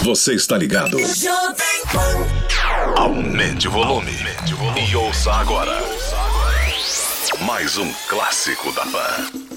Você está ligado? Aumente o volume. E ouça agora mais um clássico da Pan.